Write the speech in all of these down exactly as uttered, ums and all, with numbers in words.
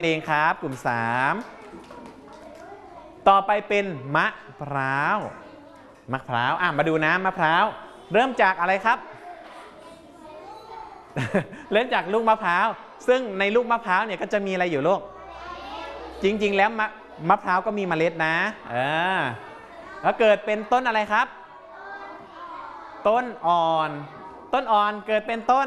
เองครับกลุ่มสามต่อไปเป็นมะพร้าวมะพร้าวอ่ะมาดูนะมะพร้าวเริ่มจากอะไรครับ เริ่มจากลูกมะพร้าวซึ่งในลูกมะพร้าวเนี่ยก็จะมีอะไรอยู่ลูกจริงๆแล้วมะมะพร้าวก็มีเมล็ดนะเออแล้วเกิดเป็นต้นอะไรครับต้นอ่อนต้นอ่อนเกิดเป็นต้น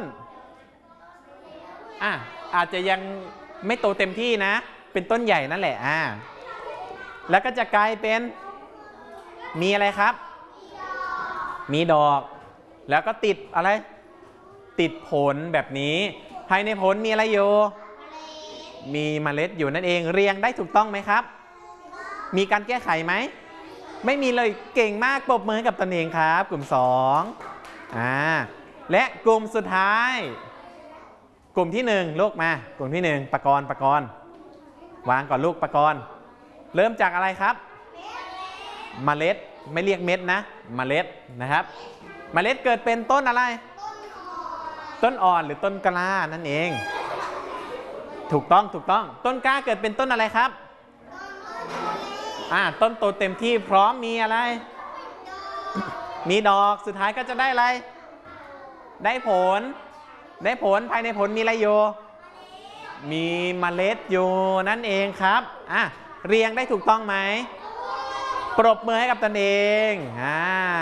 อ่ะอาจจะยังไม่โตเต็มที่นะเป็นต้นใหญ่นั่นแหละอ่าแล้วก็จะกลายเป็นมีอะไรครับมีดอกแล้วก็ติดอะไรติดผลแบบนี้ภายในผลมีอะไรอยู่มีเมล็ดอยู่นั่นเองเรียงได้ถูกต้องไหมครับมีการแก้ไขไหมไม่มีเลยเก่งมากปรบมือกับตนเองครับกลุ่มสองอ่าและกลุ่มสุดท้ายกลุ่มที่หนึ่งลูกมากลุ่มที่หนึ่งปะกรณ์ปะกรณ์วางก่อนลูกปะกรณ์เริ่มจากอะไรครับเมล็ดไม่เรียกเม็ดนะเมล็ดนะครับเมล็ดเกิดเป็นต้นอะไรต้นอ่อนหรือต้นกล้านั่นเองถูกต้องถูกต้องต้นกล้าเกิดเป็นต้นอะไรครับอ่าต้นโตเต็มที่พร้อมมีอะไรมีดอกสุดท้ายก็จะได้อะไรได้ผลได้ผลภายในผลมีอะไรอยู่มีเมล็ดอยู่นั่นเองครับอ่ะเรียงได้ถูกต้องไหมปรบมือให้กับตนเองอ่า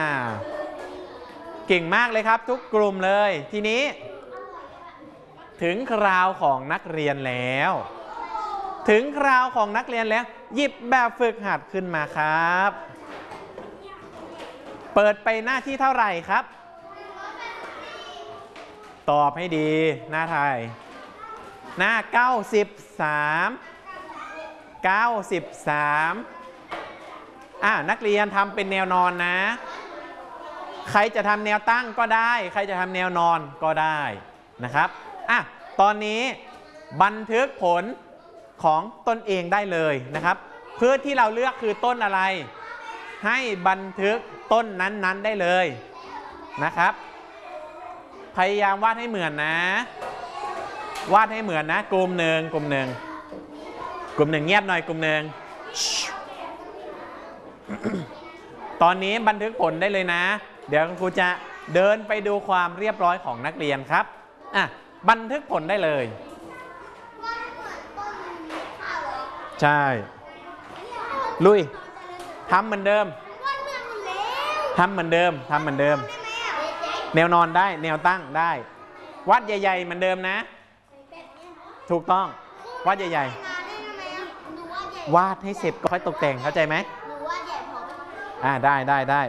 เก่งมากเลยครับทุกกลุ่มเลยทีนี้ถึงคราวของนักเรียนแล้วถึงคราวของนักเรียนแล้วหยิบแบบฝึกหัดขึ้นมาครับเปิดไปหน้าที่เท่าไหร่ครับตอบให้ดีหน้าไทยหน้าเก้าสิบสาม เก้าสิบสามอ่ะนักเรียนทำเป็นแนวนอนนะใครจะทำแนวตั้งก็ได้ใครจะทำแนวนอนก็ได้นะครับอ่ะตอนนี้บันทึกผลของตนเองได้เลยนะครับพืชที่เราเลือกคือต้นอะไรให้บันทึกต้นนั้นๆได้เลยนะครับพยายามวาดให้เหมือนนะวาดให้เหมือนนะกลุ่มหนึ่งกลุ่มหนึ่งกลุ่มหนึ่งเงียบหน่อยกลุ่มหนึ่ง ตอนนี้บันทึกผลได้เลยนะเดี๋ยวครูจะเดินไปดูความเรียบร้อยของนักเรียนครับอ่ะบันทึกผลได้เลยใช่ลุยทำเหมือนเดิมทำเหมือนเดิมทำเหมือนเดิมแนวนอนได้แนวตั้งได้วาดใหญ่ๆเหมือนเดิมนะถูกต้องวาดใหญ่ๆวาดให้เสร็จก็ค่อยตกแต่งเข้าใจไหมอ่าได้ได้ได้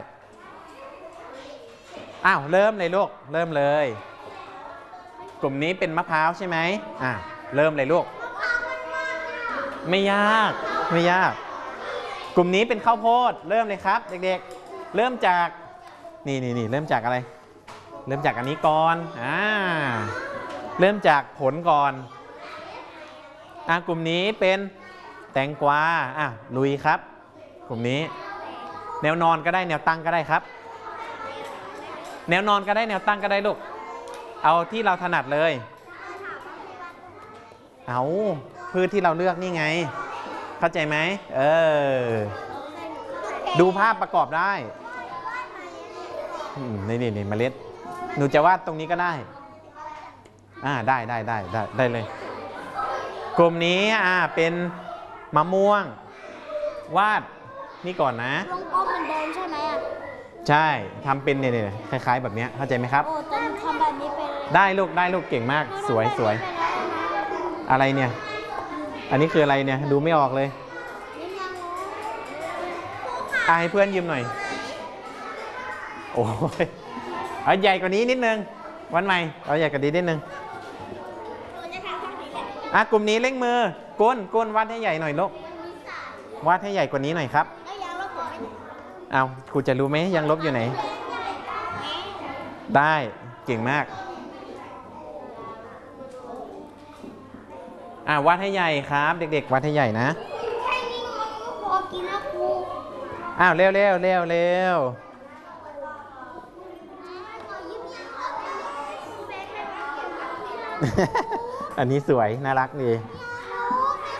อ้าวเริ่มเลยลูกเริ่มเลยกลุ่มนี้เป็นมะพร้าวใช่ไหมอ่าเริ่มเลยลูกไม่ยากไม่ยากกลุ่มนี้เป็นข้าวโพดเริ่มเลยครับเด็กๆเริ่มจากนี่นี่นี่เริ่มจากอะไรเริ่มจากอันนี้ก่อนอ่าเริ่มจากผลก่อนอ่ากลุ่มนี้เป็นแตงกวาอ่ะลุยครับกลุ่มนี้แนวนอนก็ได้แนวตั้งก็ได้ครับแนวนอนก็ได้แนวตั้งก็ได้ลูกเอาที่เราถนัดเลยเอาพืชที่เราเลือกนี่ไงเข้าใจไหมเออดูภาพประกอบได้นี่นี่นี่เมล็ดหนูจะวาดตรงนี้ก็ได้อ่าได้ได้ได้ได้ได้เลยกลุ่มนี้อ่าเป็นมะม่วงวาดนี่ก่อนนะลงกลมเหมือนเดิมใช่ไหมอ่ะใช่ทำเป็นเนี่ยคล้ายๆแบบนี้เข้าใจไหมครับโอ้จะทำแบบนี้เป็นได้ลูกได้ลูกเก่งมากสวยสวยอะไรเนี่ยอันนี้คืออะไรเนี่ยดูไม่ออกเลยอ่ะให้เพื่อนยืมหน่อยโอ้ยเอาใหญ่กว่านี้นิดนึงวันใหม่เอาใหญ่กว่านี้นิดนึงอ่ะกลุ่มนี้เร่งมือก้นก้นวาดให้ใหญ่หน่อยลูกวาดให้ใหญ่กว่านี้หน่อยครับเอาครูจะรู้ไหมยังลบอยู่ไหนได้เก่งมากอ่ะวาดให้ใหญ่ครับเด็กๆวาดให้ใหญ่นะอ้าวเร็วเร็วเร็วเร็วอันนี้สวยน่ารักดี